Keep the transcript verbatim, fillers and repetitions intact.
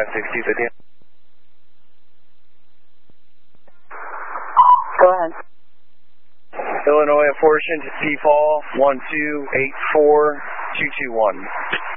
five sixty, fifty. Go ahead. Illinois, Fortune to Seafall, one two eight four two two one.